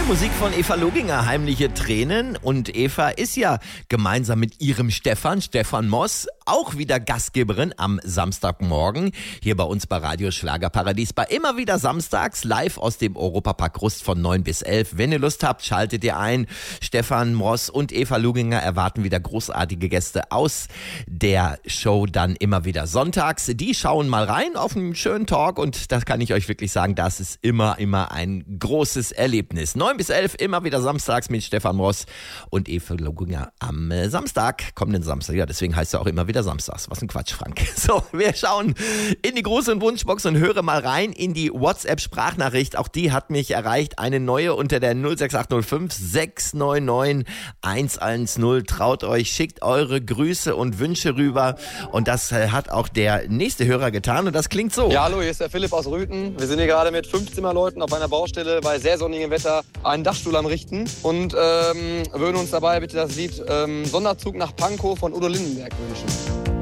Musik von Eva Loginger, Heimliche Tränen. Und Eva ist ja gemeinsam mit ihrem Stefan Moss, auch wieder Gastgeberin am Samstagmorgen hier bei uns bei Radio Schlagerparadies. Bei immer wieder samstags live aus dem Europapark Rust von 9 bis 11. Wenn ihr Lust habt, schaltet ihr ein. Stefan Moss und Eva Loginger erwarten wieder großartige Gäste aus der Show dann immer wieder sonntags. Die schauen mal rein auf einen schönen Talk und das kann ich euch wirklich sagen, das ist immer ein großes Erlebnis. 9 bis 11 immer wieder samstags mit Stefan Moss und Eva Loginger am Samstag, kommenden Samstag. Ja, deswegen heißt er auch immer wieder samstags. Was ein Quatsch, Frank. So, wir schauen in die große Wunschbox und hören mal rein in die WhatsApp-Sprachnachricht. Auch die hat mich erreicht. Eine neue unter der 06805 699 110. Traut euch, schickt eure Grüße und Wünsche rüber. Und das hat auch der nächste Hörer getan. Und das klingt so. Ja, hallo, hier ist der Philipp aus Rüthen. Wir sind hier gerade mit 15 Leuten auf einer Baustelle bei sehr sonnigem Wetter einen Dachstuhl am Richten und würden uns dabei bitte das Lied Sonderzug nach Pankow von Udo Lindenberg wünschen.